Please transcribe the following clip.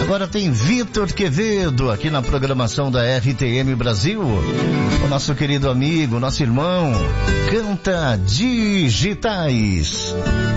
Agora tem Vitor Quevedo aqui na programação da RTM Brasil. O nosso querido amigo, nosso irmão, Canta Digitais.